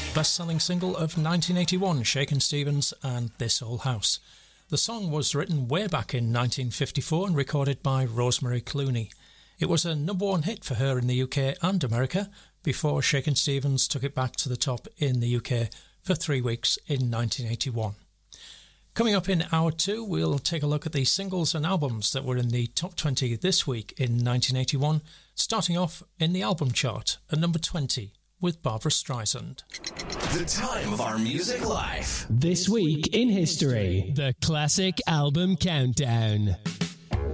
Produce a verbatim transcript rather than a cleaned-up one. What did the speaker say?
best-selling single of nineteen eighty-one, Shakin' Stevens and This Old House. The song was written way back in nineteen fifty-four and recorded by Rosemary Clooney. It was a number one hit for her in the U K and America before Shakin' Stevens took it back to the top in the U K for three weeks in nineteen eighty-one. Coming up in hour two, we'll take a look at the singles and albums that were in the top twenty this week in nineteen eighty-one, starting off in the album chart at number twenty with Barbra Streisand. The time of our music life. This week in history, the Classic Album Countdown.